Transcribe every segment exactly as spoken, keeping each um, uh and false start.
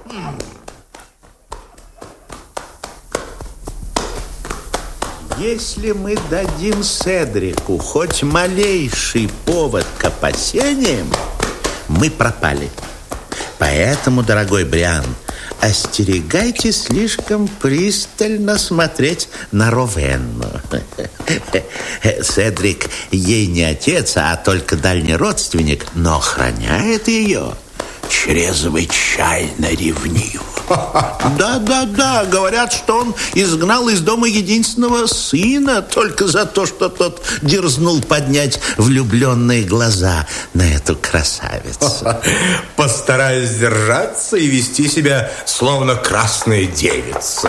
Если мы дадим Седрику хоть малейший повод к опасениям, мы пропали. Поэтому, дорогой Бриан, остерегайте слишком пристально смотреть на Ровенну. Седрик ей не отец, а только дальний родственник, но охраняет ее чрезвычайно ревниво. Да, да, да, говорят, что он изгнал из дома единственного сына только за то, что тот дерзнул поднять влюбленные глаза на эту красавицу. Постараюсь держаться и вести себя словно красная девица.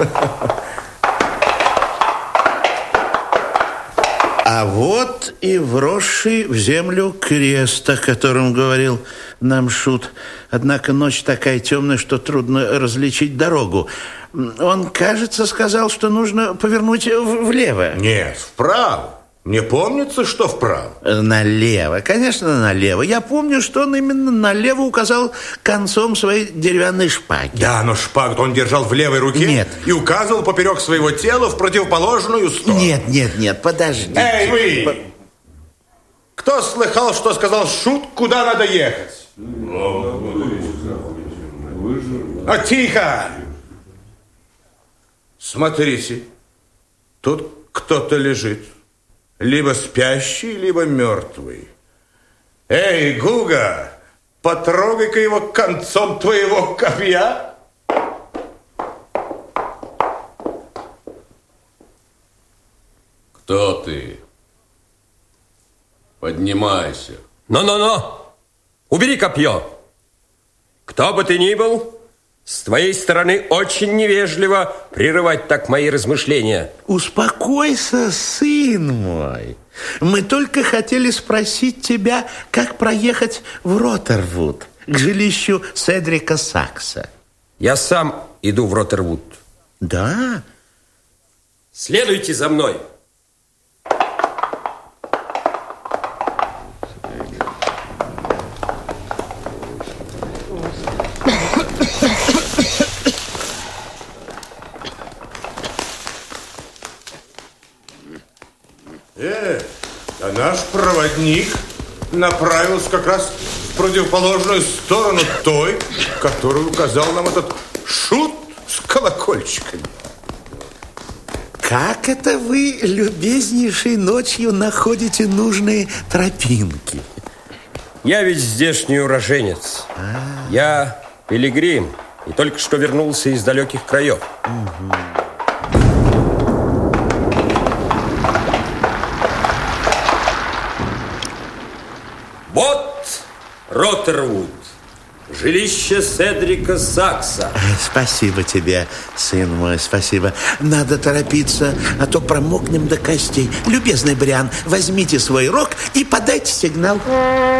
А вот и вросший в землю крест, о котором говорил нам Шут. Однако ночь такая темная, что трудно различить дорогу. Он, кажется, сказал, что нужно повернуть влево. Нет, вправо. Мне помнится, что вправо. Налево, конечно, налево. Я помню, что он именно налево указал концом своей деревянной шпаги. Да, но шпагу он держал в левой руке. Нет. И указывал поперек своего тела в противоположную сторону. Нет, нет, нет, подождите. Эй, вы! Кто слыхал, что сказал Шут, куда надо ехать? А тихо! Смотрите, тут кто-то лежит. Либо спящий, либо мертвый. Эй, Гуга, потрогай-ка его концом твоего копья. Кто ты? Поднимайся. Но-но-но! Убери копье! Кто бы ты ни был, с твоей стороны очень невежливо прерывать так мои размышления. Успокойся, сын мой. Мы только хотели спросить тебя, как проехать в Роттервуд, к жилищу Седрика Сакса. Я сам иду в Роттервуд. Да? Следуйте за мной. Э, а наш проводник направился как раз в противоположную сторону той, которую указал нам этот Шут с колокольчиками. Как это вы, любезнейшей, ночью находите нужные тропинки? Я ведь здешний уроженец. А-а-а. Я пилигрим и только что вернулся из далеких краев. Угу. Вот Роттервуд, жилище Седрика Сакса. Спасибо тебе, сын мой, спасибо. Надо торопиться, а то промокнем до костей. Любезный Бриан, возьмите свой рог и подайте сигнал.